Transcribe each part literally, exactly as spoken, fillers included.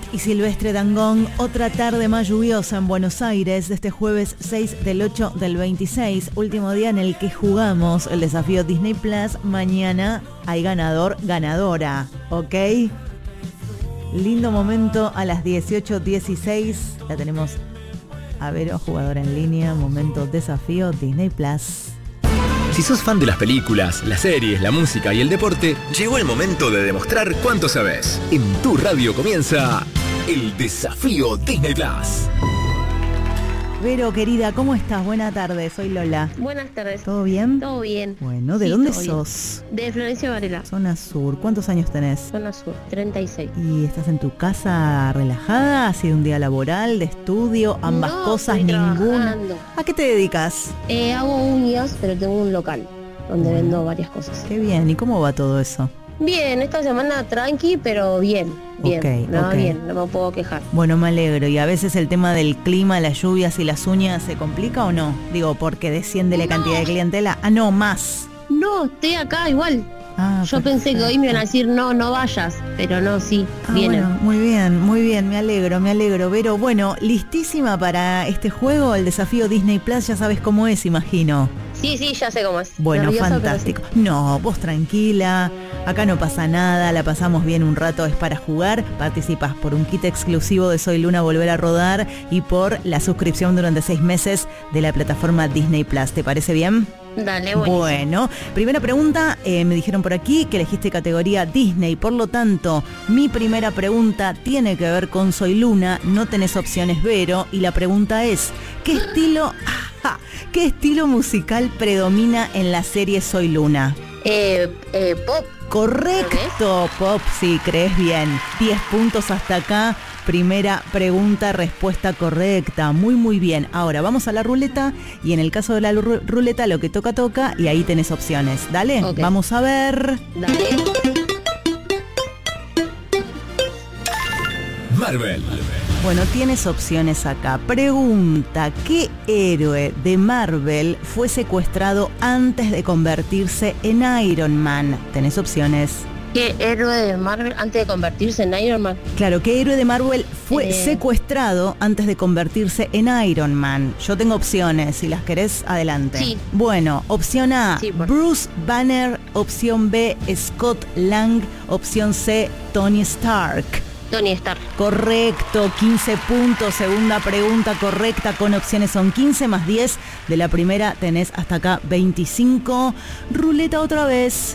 y Silvestre Dangond, otra tarde más lluviosa en Buenos Aires, de este jueves seis del ocho del veintiséis, último día en el que jugamos el desafío Disney Plus. Mañana hay ganador, ganadora, ¿ok? Lindo momento a las dieciocho dieciséis, la tenemos a Vero, jugadora en línea, momento desafío Disney Plus. Si sos fan de las películas, las series, la música y el deporte, llegó el momento de demostrar cuánto sabés. En tu radio comienza el Desafío Disney Plus. Vero, querida, ¿cómo estás? Buenas tardes, soy Lola. Buenas tardes. ¿Todo bien? Todo bien. Bueno, ¿de sí, dónde todo sos? Bien. De Florencio Varela. Zona Sur. ¿Cuántos años tenés? Zona Sur, treinta y seis. ¿Y estás en tu casa relajada? ¿Ha sido un día laboral, de estudio? ¿Ambas no, cosas? Estoy ¿Ninguna? Trabajando. ¿A qué te dedicas? Eh, hago uñas, pero tengo un local donde bueno, vendo varias cosas. Qué bien. ¿Y cómo va todo eso? Bien, esta semana tranqui, pero bien, bien, okay, no, okay. bien, no me puedo quejar. Bueno, me alegro. ¿Y a veces el tema del clima, las lluvias y las uñas se complica o no? Digo, porque desciende la no. cantidad de clientela. Ah, no, más. No, estoy acá igual. Ah, Yo perfecto. pensé que hoy me iban a decir no, no vayas, pero no, sí, ah, vienen. Bueno, muy bien, muy bien, me alegro, me alegro. Vero, bueno, listísima para este juego, el desafío Disney Plus, ya sabes cómo es, imagino. Sí, sí, ya sé cómo es. Bueno, Nerviosa, fantástico. Sí. No, vos tranquila, acá no pasa nada, la pasamos bien un rato, es para jugar. Participás por un kit exclusivo de Soy Luna Volver a Rodar y por la suscripción durante seis meses de la plataforma Disney Plus. ¿Te parece bien? Dale, buenísimo. Bueno, primera pregunta, eh, me dijeron por aquí que elegiste categoría Disney, por lo tanto, mi primera pregunta tiene que ver con Soy Luna, no tenés opciones, Vero, y la pregunta es, ¿qué estilo, ajá, qué estilo musical predomina en la serie Soy Luna? Eh, eh, pop. Correcto, pop, sí, crees bien. diez puntos hasta acá. Primera pregunta, respuesta correcta. Muy, muy bien. Ahora vamos a la ruleta y en el caso de la ru- ruleta lo que toca, toca y ahí tenés opciones. Dale, okay. Vamos a ver. Dale. Marvel. Bueno, tienes opciones acá. Pregunta, ¿qué héroe de Marvel fue secuestrado antes de convertirse en Iron Man? Tenés opciones. ¿Qué héroe de Marvel antes de convertirse en Iron Man? Claro, ¿qué héroe de Marvel fue eh... secuestrado antes de convertirse en Iron Man? Yo tengo opciones, si las querés, adelante. Sí. Bueno, opción A, sí, por... Bruce Banner. Opción B, Scott Lang. Opción C, Tony Stark. Tony Stark. Correcto, quince puntos. Segunda pregunta correcta con opciones son quince más diez. De la primera tenés hasta acá veinticinco. Ruleta otra vez.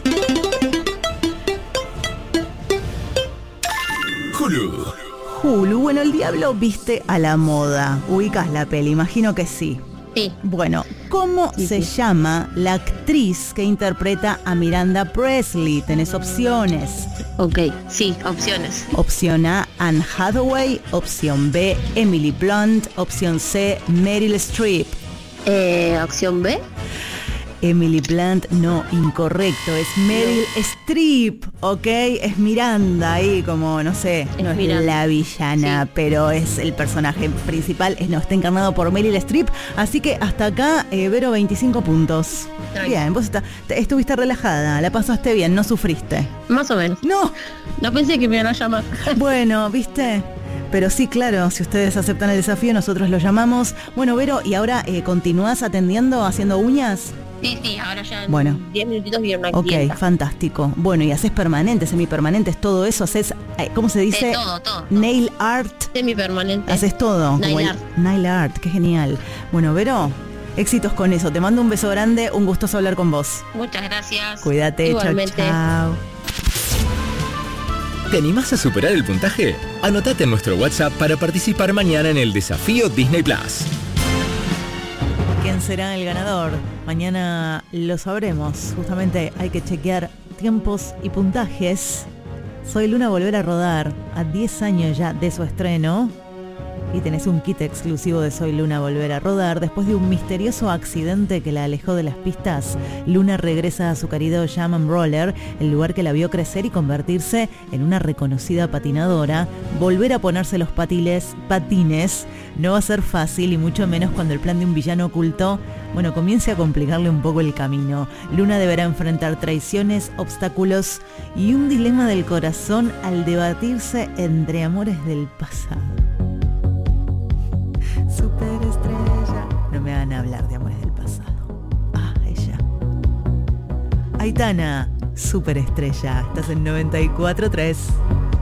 Hulu. Hulu. Bueno, El Diablo viste a la moda. ¿Ubicás la peli? Imagino que sí. Sí. Bueno, ¿cómo sí, se sí. llama la actriz que interpreta a Miranda Presley? Tenés opciones. Ok, sí, opciones. Opción A, Anne Hathaway. Opción B, Emily Blunt. Opción C, Meryl Streep. Eh, opción B. Emily Blunt, no, incorrecto, es Meryl no. Streep, ¿ok? Es Miranda ahí como, no sé, es no es Miranda. La villana, sí. pero es el personaje principal, es, no, está encarnado por Meryl Streep, así que hasta acá, eh, Vero, veinticinco puntos. Tranquilo. Bien, vos está, te, estuviste relajada, la pasaste bien, no sufriste. Más o menos. No. No pensé que me iban a llamar. Bueno, ¿viste? Pero sí, claro, si ustedes aceptan el desafío, nosotros lo llamamos. Bueno, Vero, ¿y ahora eh, continúas atendiendo, haciendo uñas? Sí, sí, ahora ya en bueno. diez minutitos viene una Ok, clienta. Fantástico. Bueno, y haces permanentes, semipermanentes, todo eso, haces, ¿cómo se dice? Eh, todo, todo, todo. Nail art. Semipermanente. Haces todo. Nail el, art. Nail art, qué genial. Bueno, Vero, éxitos con eso. Te mando un beso grande, un gustoso hablar con vos. Muchas gracias. Cuídate, igualmente. Chau, chau. ¿Te animás a superar el puntaje? Anotate en nuestro WhatsApp para participar mañana en el desafío Disney Plus. ¿Quién será el ganador? Mañana lo sabremos. Justamente hay que chequear tiempos y puntajes. Soy Luna Volver a Rodar, a diez años ya de su estreno. y tenés un kit exclusivo de Soy Luna volver a rodar. Después de un misterioso accidente que la alejó de las pistas, Luna regresa a su querido Jam and Roller, el lugar que la vio crecer y convertirse en una reconocida patinadora. Volver a ponerse los patiles, patines no va a ser fácil, y mucho menos cuando el plan de un villano oculto, bueno, comience a complicarle un poco el camino. Luna deberá enfrentar traiciones, obstáculos y un dilema del corazón al debatirse entre amores del pasado. Superestrella. No me hagan hablar de amores del pasado. Ah, ella. Aitana, superestrella. Estás en noventa y cuatro punto tres.